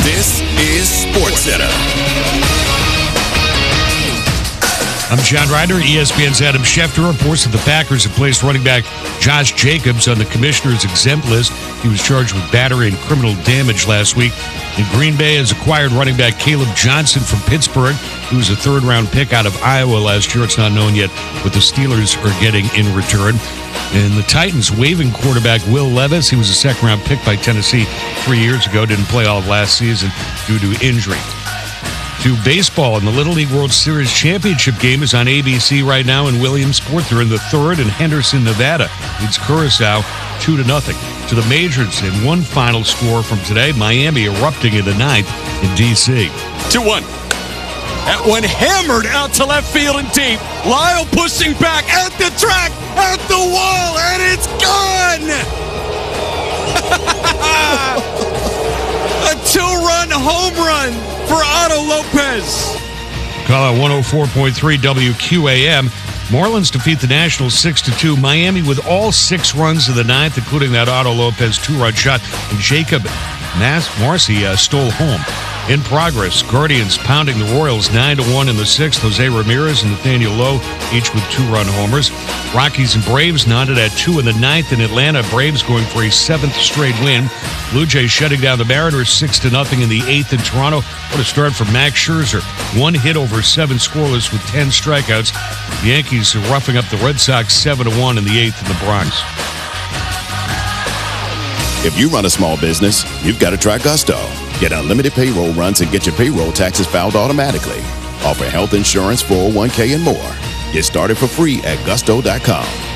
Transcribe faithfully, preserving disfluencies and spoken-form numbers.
This is SportsCenter. I'm John Ryder. E S P N's Adam Schefter reports that the Packers have placed running back Josh Jacobs on the commissioner's exempt list. He was charged with battery and criminal damage last week. And Green Bay has acquired running back Caleb Johnson from Pittsburgh. He was a third-round pick out of Iowa last year. It's not known yet what the Steelers are getting in return. And the Titans waiving quarterback Will Levis. He was a second-round pick by Tennessee three years ago. Didn't play all of last season due to injury. To baseball, and the Little League World Series championship game is on A B C right now in Williamsport. They're in the third, and Henderson, Nevada leads Curacao two to nothing. To the majors, in one final score from today, Miami erupting in the ninth in D C two one. That one hammered out to left field and deep. Lyle pushing back at the track, at the wall, and it's gone! A two-run home run for Otto Lopez. Call out one oh four point three W Q A M. Marlins defeat the Nationals six to two. Miami with all six runs of the ninth, including that Otto Lopez two-run shot. And Jacob Marcy uh, stole home. In progress, Guardians pounding the Royals nine to one in the sixth. Jose Ramirez and Nathaniel Lowe each with two-run homers. Rockies and Braves knotted at two in the ninth in Atlanta. Braves going for a seventh straight win. Blue Jays shutting down the Mariners six to nothing in the eighth in Toronto. What a start for Max Scherzer. One hit over seven scoreless with ten strikeouts. The Yankees are roughing up the Red Sox seven to one in the eighth in the Bronx. If you run a small business, you've got to try Gusto. Get unlimited payroll runs and get your payroll taxes filed automatically. Offer health insurance, four oh one k, and more. Get started for free at gusto dot com.